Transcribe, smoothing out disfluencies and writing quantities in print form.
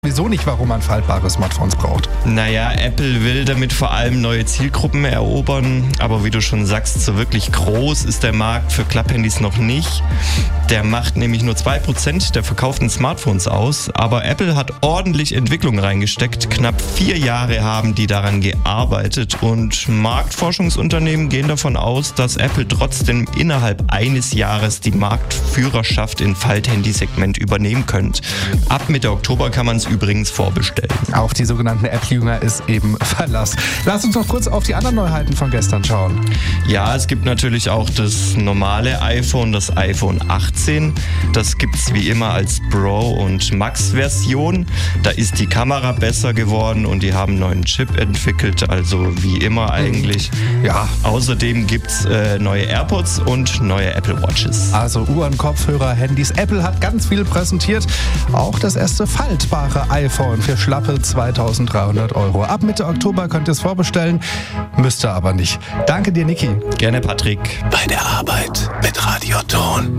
Wieso nicht, warum man faltbare Smartphones braucht? Naja, Apple will damit vor allem neue Zielgruppen erobern, aber wie du schon sagst, so wirklich groß ist der Markt für Klapphandys noch nicht. Der macht nämlich nur 2% der verkauften Smartphones aus, aber Apple hat ordentlich Entwicklung reingesteckt. Knapp 4 Jahre haben die daran gearbeitet und Marktforschungsunternehmen gehen davon aus, dass Apple trotzdem innerhalb eines Jahres die Marktführerschaft im Falthandysegment übernehmen könnte. Ab Mitte Oktober kann man es übrigens vorbestellen. Auf die sogenannten App-Jünger ist eben Verlass. Lass uns noch kurz auf die anderen Neuheiten von gestern schauen. Ja, es gibt natürlich auch das normale iPhone, das iPhone 18. Das gibt es wie immer als Pro- und Max-Version. Da ist die Kamera besser geworden und die haben einen neuen Chip entwickelt, also wie immer eigentlich. Ja. Außerdem gibt es neue AirPods und neue Apple Watches. Also Uhren, Kopfhörer, Handys. Apple hat ganz viel präsentiert. Auch das erste faltbare iPhone für schlappe 2.300 €. Ab Mitte Oktober könnt ihr es vorbestellen, müsst ihr aber nicht. Danke dir, Niki. Gerne, Patrick. Bei der Arbeit mit Radioton.